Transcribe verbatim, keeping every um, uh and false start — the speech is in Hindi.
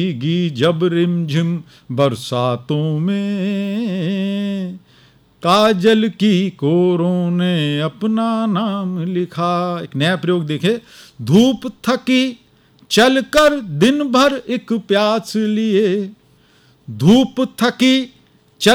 भीगी जब रिमझिम बरसातों में, काजल की कोरों ने अपना नाम लिखा। एक नया प्रयोग देखे, धूप थकी चलकर दिन भर एक प्यास लिए, धूप थकी